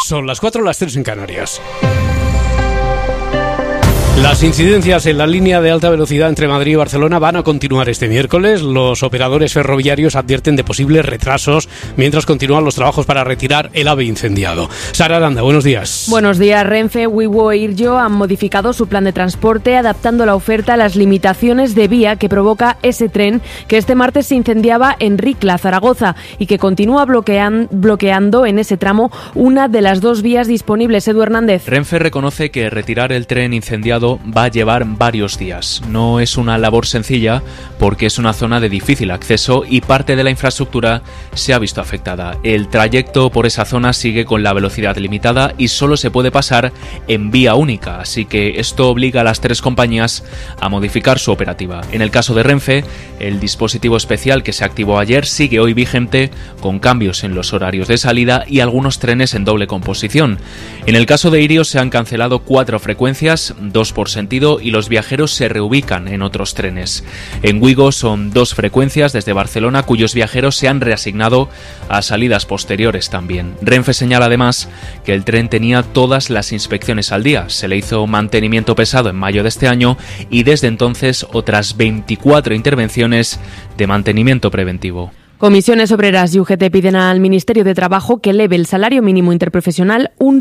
Son las 4, las 3 en Canarias. Las incidencias en la línea de alta velocidad entre Madrid y Barcelona van a continuar este miércoles. Los operadores ferroviarios advierten de posibles retrasos mientras continúan los trabajos para retirar el AVE incendiado. Sara Aranda, buenos días. Buenos días. Renfe, Wigo e Iryo han modificado su plan de transporte adaptando la oferta a las limitaciones de vía que provoca ese tren que este martes se incendiaba en Ricla, Zaragoza, y que continúa bloqueando en ese tramo una de las dos vías disponibles. Edu Hernández. Renfe reconoce que retirar el tren incendiado va a llevar varios días. No es una labor sencilla porque es una zona de difícil acceso y parte de la infraestructura se ha visto afectada. El trayecto por esa zona sigue con la velocidad limitada y solo se puede pasar en vía única, así que esto obliga a las tres compañías a modificar su operativa. En el caso de Renfe, el dispositivo especial que se activó ayer sigue hoy vigente con cambios en los horarios de salida y algunos trenes en doble composición. En el caso de Irio se han cancelado 4 frecuencias, 2 por sentido, y los viajeros se reubican en otros trenes. En Wigo son 2 frecuencias desde Barcelona cuyos viajeros se han reasignado a salidas posteriores también. Renfe señala además que el tren tenía todas las inspecciones al día. Se le hizo mantenimiento pesado en mayo de este año y desde entonces otras 24 intervenciones de mantenimiento preventivo. Comisiones Obreras y UGT piden al Ministerio de Trabajo que eleve el salario mínimo interprofesional un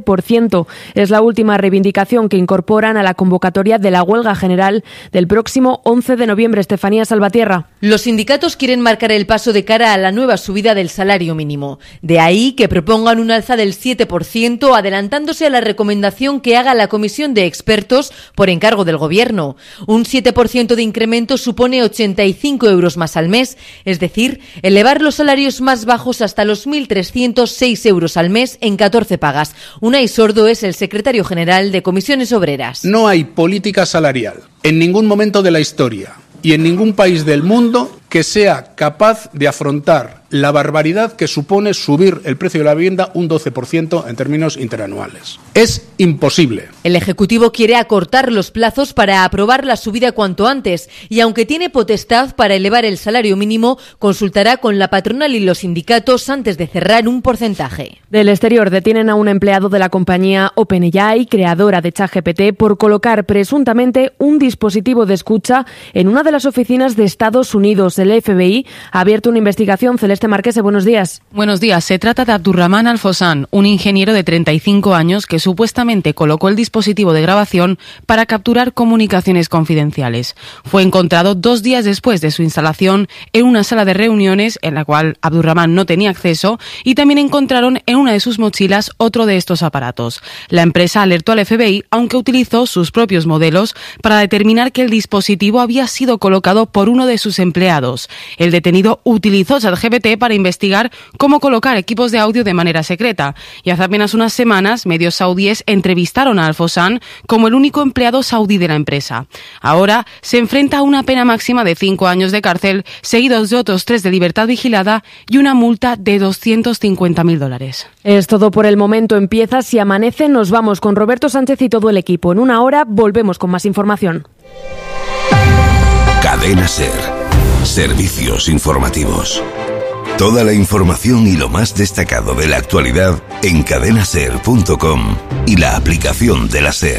7%. Es la última reivindicación que incorporan a la convocatoria de la huelga general del próximo 11 de noviembre. Estefanía Salvatierra. Los sindicatos quieren marcar el paso de cara a la nueva subida del salario mínimo. De ahí que propongan un alza del 7%, adelantándose a la recomendación que haga la Comisión de Expertos por encargo del Gobierno. Un 7% de incremento supone 85 euros más al mes, es decir, elevar los salarios más bajos hasta los 1.306 euros al mes en 14 pagas. Unai Sordo es el secretario general de Comisiones Obreras. No hay política salarial en ningún momento de la historia y en ningún país del mundo que sea capaz de afrontar la barbaridad que supone subir el precio de la vivienda un 12% en términos interanuales. Es imposible. El Ejecutivo quiere acortar los plazos para aprobar la subida cuanto antes y, aunque tiene potestad para elevar el salario mínimo, consultará con la patronal y los sindicatos antes de cerrar un porcentaje. Del exterior detienen a un empleado de la compañía OpenAI, creadora de ChatGPT, por colocar presuntamente un dispositivo de escucha en una de las oficinas de Estados Unidos. El FBI ha abierto una investigación. Celeste Marquese, buenos días. Buenos días. Se trata de Abdurrahman Al-Fossan, un ingeniero de 35 años que supuestamente colocó el dispositivo de grabación para capturar comunicaciones confidenciales. Fue encontrado 2 días después de su instalación en una sala de reuniones en la cual Abdurrahman no tenía acceso, y también encontraron en una de sus mochilas otro de estos aparatos. La empresa alertó al FBI, aunque utilizó sus propios modelos para determinar que el dispositivo había sido colocado por uno de sus empleados. El detenido utilizó ChatGPT para investigar cómo colocar equipos de audio de manera secreta, y hace apenas unas semanas medios saudíes entrevistaron a Al-Fossan como el único empleado saudí de la empresa. Ahora se enfrenta a una pena máxima de 5 años de cárcel, seguidos de otros 3 de libertad vigilada y una multa de $250.000. Es todo por el momento. Empieza Si Amanece. Nos vamos con Roberto Sánchez y todo el equipo. En una hora volvemos con más información. Cadena SER. Servicios informativos. Toda la información y lo más destacado de la actualidad en cadenaser.com y la aplicación de la SER.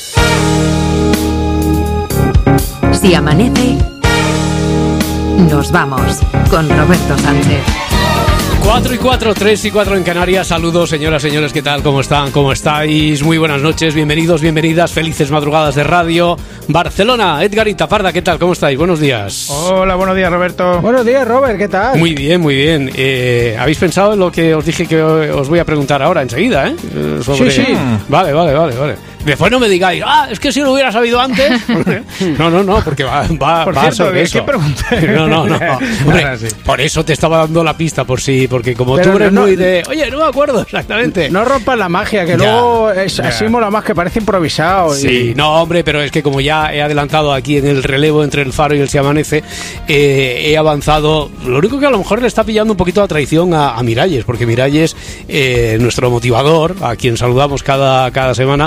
Si amanece, nos vamos con Roberto Sánchez. 4 y 4, 3 y 4 en Canarias. Saludos, señoras, señores, ¿qué tal? ¿Cómo están? ¿Cómo estáis? Muy buenas noches, bienvenidos, bienvenidas, felices madrugadas de radio. Barcelona, Edgar y Taparda, ¿qué tal? ¿Cómo estáis? Buenos días. Hola, buenos días, Roberto. Buenos días, Robert, ¿qué tal? Muy bien, muy bien. ¿Habéis pensado en lo que os dije que os voy a preguntar ahora, enseguida, sobre... Sí. Vale. Después no me digáis, es que si lo hubiera sabido antes. No, porque va por cierto, sobre eso. ¿qué pregunté? No. Hombre, sí. Por eso te estaba dando la pista, porque como pero tú eres muy de... Oye, no me acuerdo exactamente. No rompas la magia, que luego así mola más, que parece improvisado. Sí, no, hombre, pero es que como ya he adelantado aquí en el relevo entre el Faro y el Si Amanece, he avanzado. Lo único que a lo mejor le está pillando un poquito la traición a Miralles, porque Miralles, nuestro motivador, a quien saludamos cada semana, ¿verdad?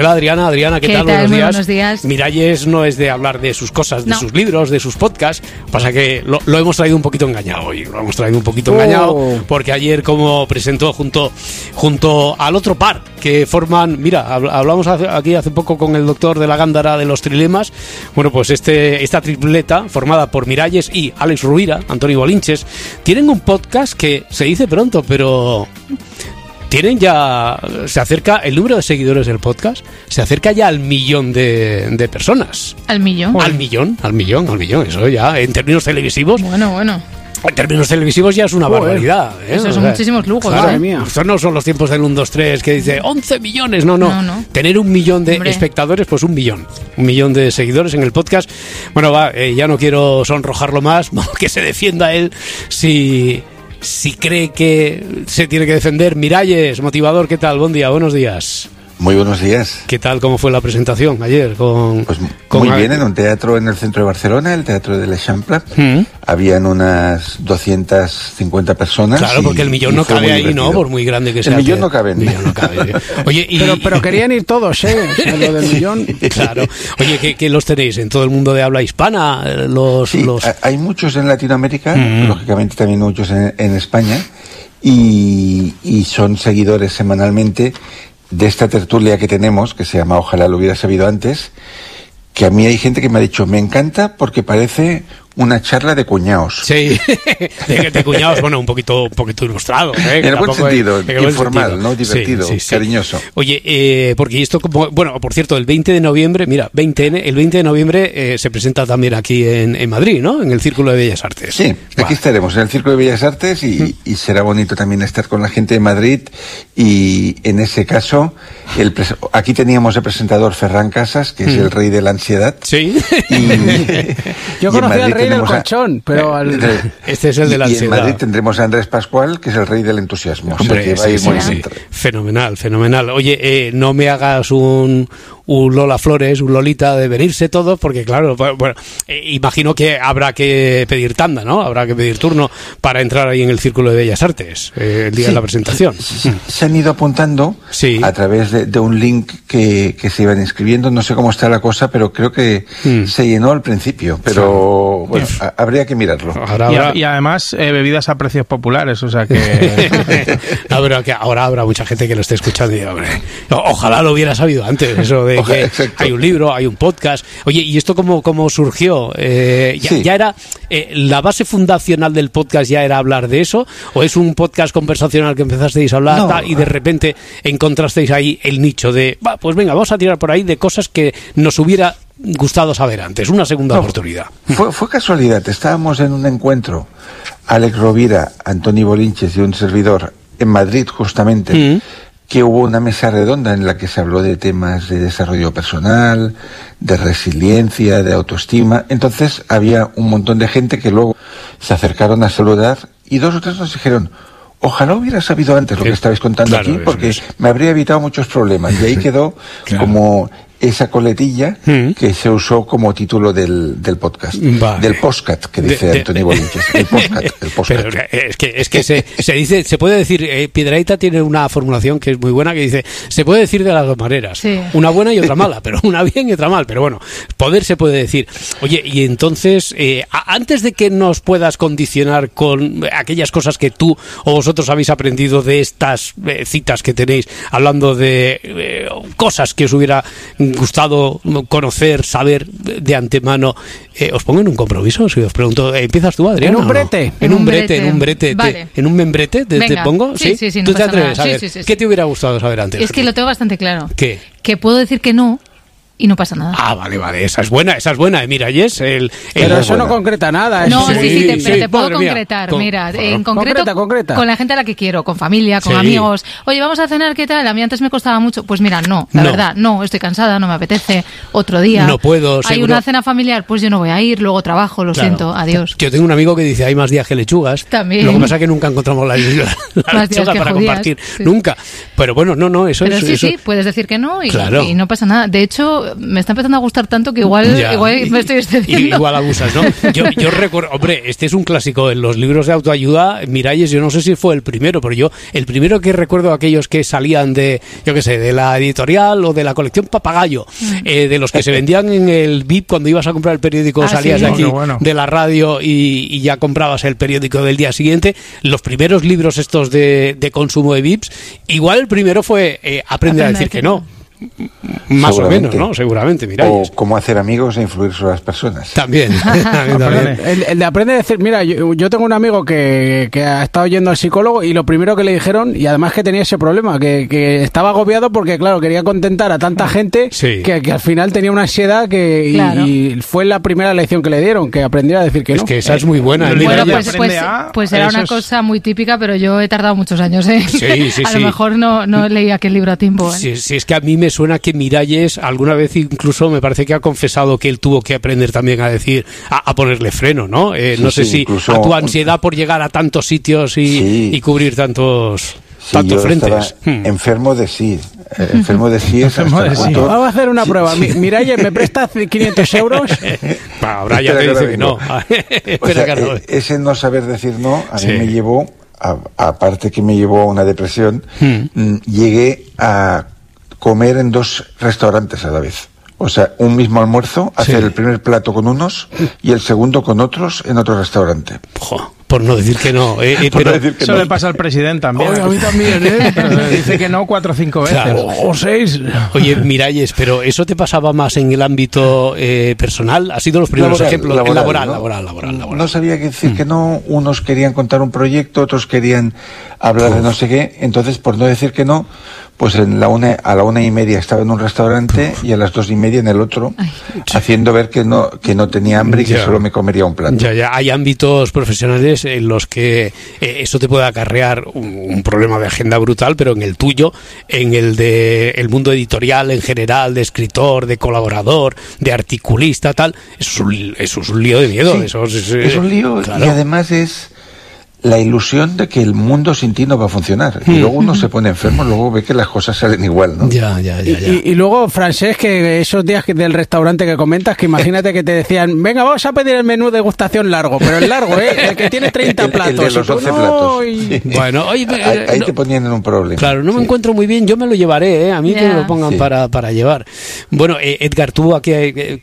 Hola Adriana, ¿qué tal? Buenos días. Miralles no es de hablar de sus cosas, de sus libros, de sus podcasts. Pasa que lo hemos traído un poquito engañado hoy. Lo hemos traído un poquito engañado porque ayer, como presentó junto al otro par que forman, mira, hablamos aquí hace poco con el doctor de la Gándara de los trilemas. Bueno, pues esta tripleta formada por Miralles y Alex Rovira, Antonio Bolinches, tienen un podcast que se dice pronto, pero tienen ya, se acerca el número de seguidores del podcast, se acerca ya al 1.000.000 de personas. ¿Al millón? Al millón, eso ya, en términos televisivos. Bueno. En términos televisivos ya es una barbaridad. Eso son muchísimos lujos. Claro, estos no son los tiempos del 1, 2, 3 que dice 11 millones. No. Tener 1.000.000 de espectadores, pues 1.000.000. 1.000.000 de seguidores en el podcast. Bueno, ya no quiero sonrojarlo más, que se defienda él si cree que se tiene que defender. Miralles, motivador, ¿qué tal? Buen día, buenos días. Muy buenos días. ¿Qué tal? ¿Cómo fue la presentación ayer? Pues muy bien, en un teatro en el centro de Barcelona, el Teatro de l'Eixample. Habían unas 250 personas. Claro, porque el millón no cabe ahí, ¿no? Por muy grande que sea. El millón no cabe. Oye, pero querían ir todos, lo del millón. Claro. Oye, ¿qué los tenéis? ¿En todo el mundo de habla hispana? Hay muchos en Latinoamérica, lógicamente también muchos en España, y son seguidores semanalmente de esta tertulia que tenemos, que se llama Ojalá lo hubiera sabido antes, que a mí hay gente que me ha dicho, me encanta porque parece una charla de cuñados. Sí, de cuñados, bueno, un poquito ilustrado. En el buen sentido, informal, ¿no? Divertido, cariñoso. Oye, porque esto, bueno, por cierto, el 20 de noviembre, mira, el 20 de noviembre se presenta también aquí en Madrid, ¿no? En el Círculo de Bellas Artes. Sí, aquí estaremos, en el Círculo de Bellas Artes, y será bonito también estar con la gente de Madrid, y en ese caso, aquí teníamos el presentador Ferran Casas, que es el rey de la ansiedad. Sí. Yo conocí al rey del colchón, pero este es el de la ansiedad. Y en Madrid tendremos a Andrés Pascual, que es el rey del entusiasmo. Hombre, Fenomenal. Oye, no me hagas un Lola Flores, un Lolita de venirse todos, porque claro, bueno, imagino que habrá que pedir tanda, ¿no? Habrá que pedir turno para entrar ahí en el Círculo de Bellas Artes el día de la presentación. Se han ido apuntando a través de un link que se iban inscribiendo. No sé cómo está la cosa, pero creo que se llenó al principio, pero bueno, habría que mirarlo. Y además bebidas a precios populares, o sea que... ahora habrá mucha gente que lo esté escuchando y hombre, ojalá lo hubiera sabido antes, eso de que exacto. Hay un libro, hay un podcast. Oye, ¿y esto cómo surgió? ¿Ya era la base fundacional del podcast, ya era hablar de eso? ¿O es un podcast conversacional que empezasteis a hablar y de repente encontrasteis ahí el nicho de, pues venga, vamos a tirar por ahí de cosas que nos hubiera gustado saber antes, una segunda oportunidad? Fue casualidad, estábamos en un encuentro, Alex Rovira, Antonio Bolinches y un servidor en Madrid justamente, que hubo una mesa redonda en la que se habló de temas de desarrollo personal, de resiliencia, de autoestima. Entonces había un montón de gente que luego se acercaron a saludar y 2 o 3 nos dijeron, ojalá hubiera sabido antes lo que estabais contando aquí, porque me habría evitado muchos problemas. Y ahí quedó como esa coletilla que se usó como título del podcast, del podcast que dice Antonio Bolinches, el podcast. Pero es que se dice, se puede decir, Piedrahita tiene una formulación que es muy buena, que dice, se puede decir de las dos maneras, una buena y otra mala, pero una bien y otra mal, pero bueno, poder se puede decir. Oye, y entonces, antes de que nos puedas condicionar con aquellas cosas que tú o vosotros habéis aprendido de estas citas que tenéis, hablando de cosas que os hubiera gustado conocer, saber de antemano, os pongo en un compromiso, si os pregunto, ¿empiezas tú, Adriana? En un brete. En un brete. Vale. ¿En un membrete te pongo? Sí, ¿Tú te atreves a ver? ¿Qué te hubiera gustado saber antes? Es que lo tengo bastante claro. ¿Qué? Que puedo decir que no y no pasa nada. Ah, vale, esa es buena, Miralles. Pero eso no concreta nada. No, pero te puedo concretar. Mira, en concreto, concreta. Con la gente a la que quiero, con familia, con amigos. Oye, vamos a cenar, ¿qué tal? A mí antes me costaba mucho. Pues mira, la verdad, estoy cansada, no me apetece. Otro día. No puedo, Hay una cena familiar, pues yo no voy a ir, luego trabajo, lo siento, adiós. Yo tengo un amigo que dice, hay más días que lechugas. También. Lo que pasa es que nunca encontramos la lechuga para compartir. Sí. Nunca. Pero bueno, eso pero es... sí, puedes decir que no y no pasa nada. De hecho, me está empezando a gustar tanto que igual me estoy excediendo. Igual abusas, ¿no? Yo recuerdo, hombre, este es un clásico en los libros de autoayuda. Miralles, yo no sé si fue el primero, pero el primero que recuerdo, aquellos que salían de, yo qué sé, de la editorial o de la colección Papagayo, de los que se vendían en el VIP cuando ibas a comprar el periódico, salías de aquí, de la radio y ya comprabas el periódico del día siguiente. Los primeros libros estos de consumo de VIPs, igual el primero fue Aprende a decir que no. Más o menos, ¿no? Seguramente, Miralles. O cómo hacer amigos e influir sobre las personas. También. El de aprender a decir, mira, yo tengo un amigo que ha estado yendo al psicólogo y lo primero que le dijeron, y además que tenía ese problema, que estaba agobiado porque, claro, quería contentar a tanta gente que al final tenía una ansiedad y fue la primera lección que le dieron, que aprendiera a decir que no. Es que esa es muy buena. Bueno, pues era una cosa muy típica, pero yo he tardado muchos años, a lo mejor no leí aquel libro a tiempo. Sí, es que a mí me suena que Miralles alguna vez incluso me parece que ha confesado que él tuvo que aprender también a decir, a ponerle freno, ¿no? No sé si a tu ansiedad por llegar a tantos sitios y cubrir tantos frentes. Enfermo de sí. Enfermo de sí es hasta el punto... Vamos a hacer una prueba. Miralles, ¿me prestas 500 euros? Ahora ya te dice que no. Ese no saber decir no a mí me llevó, aparte que me llevó a una depresión, llegué a comer en 2 restaurantes a la vez. O sea, un mismo almuerzo, hacer el primer plato con unos y el segundo con otros en otro restaurante. Por no decir que no. Eso le pasa al presidente también. Oye, a mí también, Pero dice que no 4 o 5 veces. Claro. O 6. Oye, Miralles, pero ¿eso te pasaba más en el ámbito personal? ¿Ha sido los primeros ejemplos? Laboral. No sabía qué decir que no. Unos querían contar un proyecto, otros querían hablar de no sé qué. Entonces, por no decir que no, pues a la 1:30 estaba en un restaurante y a las 2:30 en el otro, haciendo ver que no tenía hambre y que solo me comería un plato. Ya. Hay ámbitos profesionales en los que eso te puede acarrear un problema de agenda brutal, pero en el tuyo, en el de el mundo editorial en general, de escritor, de colaborador, de articulista, tal, eso es un lío de miedo. Sí, es un lío, claro. Y además es la ilusión de que el mundo sin ti no va a funcionar. Y luego uno se pone enfermo, luego ve que las cosas salen igual, ¿no? Ya. Y luego, Francesc, que esos días del restaurante que comentas, que imagínate que te decían, venga, vamos a pedir el menú de degustación largo, pero el largo, el que tiene 30 platos. El de los 11 platos. Sí. Bueno, oye, ahí te ponían en un problema. Claro, no me encuentro muy bien, yo me lo llevaré, a mí que me lo pongan para llevar. Bueno, Edgar, ¿tú qué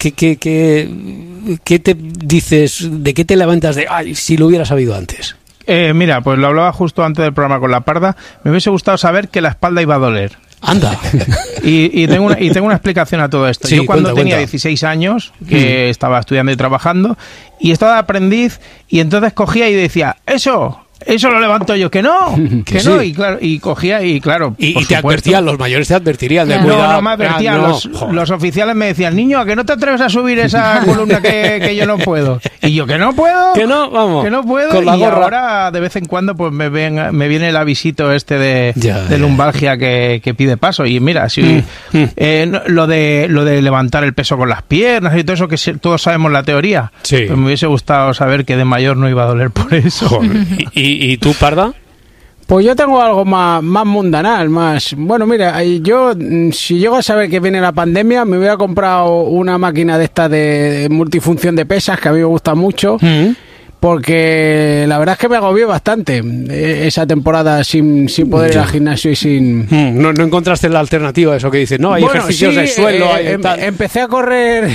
te dices, de qué te levantas de, si lo hubiera sabido antes? Mira, pues lo hablaba justo antes del programa con la Parda. Me hubiese gustado saber que la espalda iba a doler. Anda. Y tengo una explicación a todo esto. Sí, yo cuando tenía 16 años, que estaba estudiando y trabajando, y estaba de aprendiz, y entonces cogía y decía, eso lo levanto yo, que no, que no, y claro, y cogía y claro. Y te advertían, los mayores te advertirían de cuidado. No me advertían, los oficiales me decían, niño, ¿a que no te atreves a subir esa columna que yo no puedo? Y yo, ¿que no puedo? Que no, vamos. Que no puedo, con la y gorra. Ahora de vez en cuando pues me viene el avisito de lumbalgia que pide paso. Y mira, si lo de levantar el peso con las piernas y todo eso, que todos sabemos la teoría, pues me hubiese gustado saber que de mayor no iba a doler por eso. Joder. ¿Y tú, Parda? Pues yo tengo algo más mundanal, más... Bueno, mira, yo si llego a saber que viene la pandemia, me hubiera comprado una máquina de esta de multifunción de pesas, que a mí me gusta mucho, porque la verdad es que me agobió bastante esa temporada sin poder ir al gimnasio y sin... No encontraste la alternativa, eso que dices, ¿no? Hay ejercicios de suelo, empecé a correr...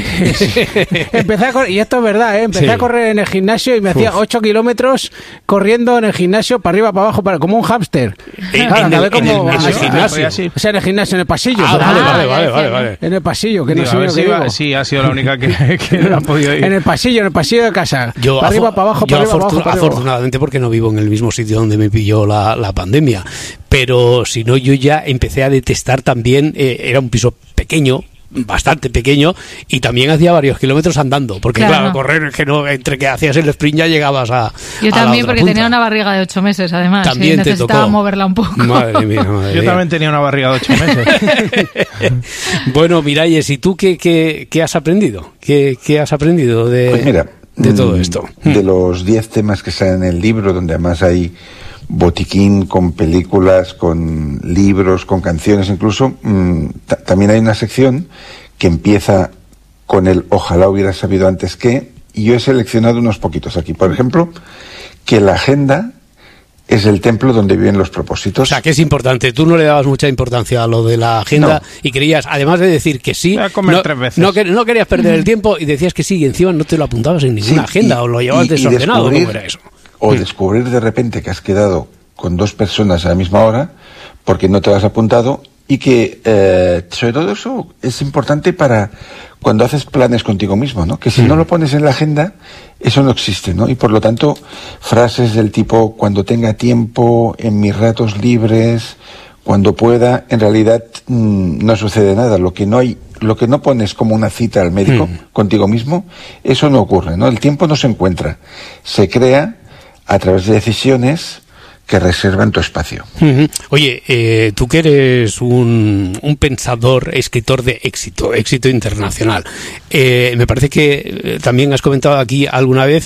y esto es verdad, empecé a correr en el gimnasio y me hacía 8 kilómetros corriendo en el gimnasio, para arriba, para abajo, como un hámster. En el gimnasio. O sea, en el gimnasio, en el pasillo. Vale. En el pasillo, que no sé lo que digo. Sí, ha sido la única que no ha podido ir. En el pasillo de casa. Para arriba, para abajo. Afortunadamente, porque no vivo en el mismo sitio donde me pilló la pandemia, pero si no, yo ya empecé a detestar también, era un piso pequeño, bastante pequeño, y también hacía varios kilómetros andando, porque claro correr, que no, entre que hacías el sprint ya llegabas a yo también, porque tenía una barriga de 8 meses además, también necesitaba moverla un poco. Madre mía. Yo también tenía una barriga de 8 meses. Bueno, Miralles, ¿y tú qué has aprendido? ¿Qué has aprendido de...? Pues mira, de todo esto. De los 10 temas que salen en el libro, donde además hay botiquín con películas, con libros, con canciones incluso, también hay una sección que empieza con el ojalá hubiera sabido antes que, y yo he seleccionado unos poquitos aquí. Por ejemplo, que la agenda es el templo donde viven los propósitos. O sea, que es importante. Tú no le dabas mucha importancia a lo de la agenda y creías, además de decir que sí, voy a comer 3 veces. No querías perder el tiempo y decías que sí, y encima no te lo apuntabas en ninguna agenda o lo llevabas desordenado. ¿Cómo era eso? O descubrir de repente que has quedado con 2 personas a la misma hora porque no te lo has apuntado, y que sobre todo eso es importante para cuando haces planes contigo mismo, ¿no? Que si no lo pones en la agenda, eso no existe, ¿no? Y por lo tanto, frases del tipo cuando tenga tiempo, en mis ratos libres, cuando pueda, en realidad no sucede nada. Lo que no pones como una cita al médico contigo mismo, eso no ocurre, ¿no? El tiempo no se encuentra, se crea a través de decisiones que reservan tu espacio. Oye, tú que eres un pensador, escritor de éxito internacional, me parece que también has comentado aquí alguna vez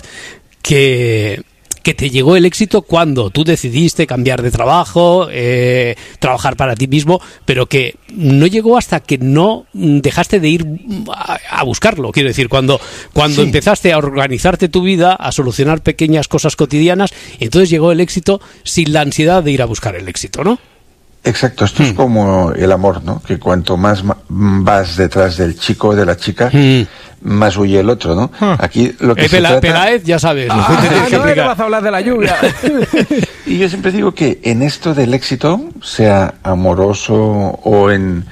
que te llegó el éxito cuando tú decidiste cambiar de trabajo, trabajar para ti mismo, pero que no llegó hasta que no dejaste de ir a buscarlo. Quiero decir, cuando empezaste a organizarte tu vida, a solucionar pequeñas cosas cotidianas, entonces llegó el éxito sin la ansiedad de ir a buscar el éxito, ¿no? Exacto, esto es como el amor, ¿no? Que cuanto más vas detrás del chico o de la chica, más huye el otro, ¿no? Aquí lo que se trata... Peláez, ya sabes. No vas a hablar de la lluvia. Y yo siempre digo que en esto del éxito, sea amoroso o en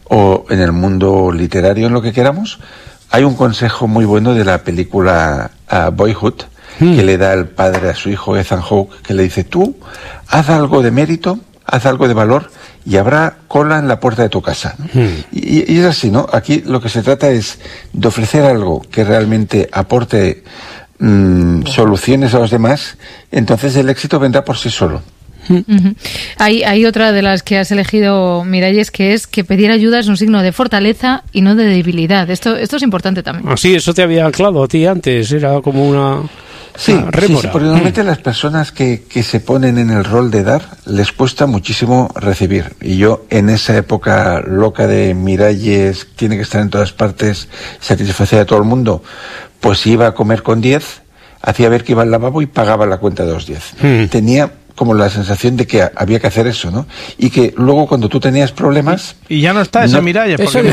el mundo literario, en lo que queramos, hay un consejo muy bueno de la película Boyhood, que le da el padre a su hijo Ethan Hawke, que le dice, tú, haz algo de mérito, haz algo de valor y habrá cola en la puerta de tu casa, ¿no? Y es así, ¿no? Aquí lo que se trata es de ofrecer algo que realmente aporte soluciones a los demás, entonces el éxito vendrá por sí solo. Hay otra de las que has elegido, Miralles, que es que pedir ayuda es un signo de fortaleza y no de debilidad. Esto es importante también. Sí, eso te había anclado a ti antes, era como una... Sí, porque normalmente las personas que se ponen en el rol de dar, les cuesta muchísimo recibir. Y yo, en esa época loca de Miralles, tiene que estar en todas partes, satisfacer a todo el mundo, pues iba a comer con 10, hacía ver que iba al lavabo y pagaba la cuenta de los 10. Tenía como la sensación de que había que hacer eso, ¿no? Y que luego cuando tú tenías problemas... Y ya no está ese Miralles, porque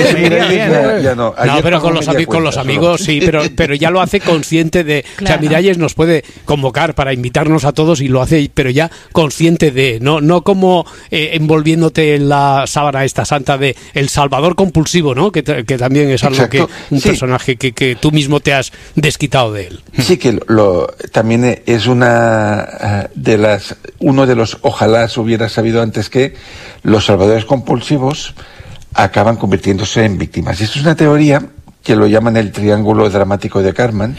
ya no. No, pero con los amigos sí, pero ya lo hace consciente de... Claro. O sea, Miralles nos puede convocar para invitarnos a todos y lo hace, pero ya consciente de... No como envolviéndote en la sábana esta santa de el salvador compulsivo, ¿no? Que también es algo que... Un personaje que tú mismo te has desquitado de él. Sí, que también es una de uno de los ojalá se hubiera sabido antes que los salvadores compulsivos acaban convirtiéndose en víctimas. Y esto es una teoría que lo llaman el triángulo dramático de Karman,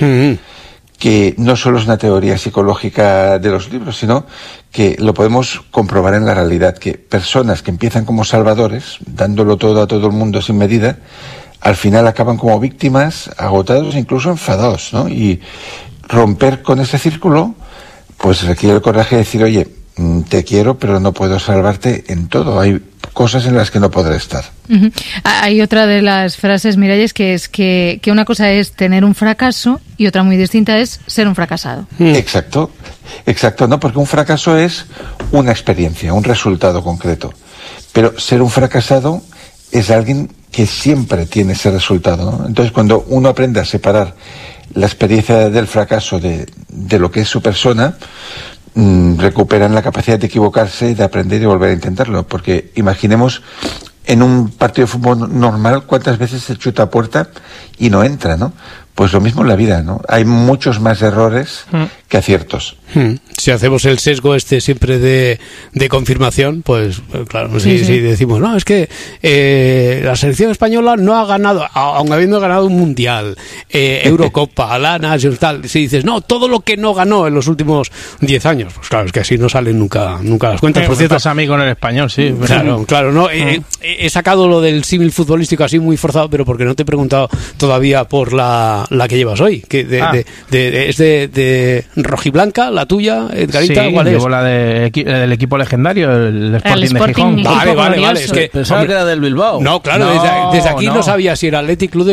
que no solo es una teoría psicológica de los libros, sino que lo podemos comprobar en la realidad, que personas que empiezan como salvadores, dándolo todo a todo el mundo sin medida, al final acaban como víctimas, agotados e incluso enfadados, ¿no? Y romper con ese círculo pues requiere el coraje de decir, oye, te quiero, pero no puedo salvarte en todo. Hay cosas en las que no podré estar. Hay otra de las frases, Miralles, que es que una cosa es tener un fracaso y otra muy distinta es ser un fracasado. Exacto, ¿no? Porque un fracaso es una experiencia, un resultado concreto. Pero ser un fracasado es alguien que siempre tiene ese resultado, ¿no? Entonces, cuando uno aprende a separar la experiencia del fracaso de lo que es su persona, recuperan la capacidad de equivocarse y de aprender y volver a intentarlo. Porque imaginemos en un partido de fútbol normal cuántas veces se chuta a puerta y no entra, ¿no? Pues lo mismo en la vida, ¿no? Hay muchos más errores que aciertos. Si hacemos el sesgo siempre de confirmación, pues claro, si decimos, no, es que la selección española no ha ganado, aun habiendo ganado un mundial, Eurocopa, la Nations, tal, si dices, no, todo lo que no ganó en los últimos 10 años, pues claro, es que así no salen nunca las cuentas. Por cierto, pasa a mí con el español, sí. Claro, no, he sacado lo del símil futbolístico así muy forzado, pero porque no te he preguntado todavía por la la que llevas hoy, que es de rojiblanca, la tuya, Edgarita, sí, ¿cuál es? Llevo la del equipo legendario, el Sporting de Gijón. Vale, es que pensaba que era del Bilbao. No, claro, desde aquí no sabía si era Athletic Club de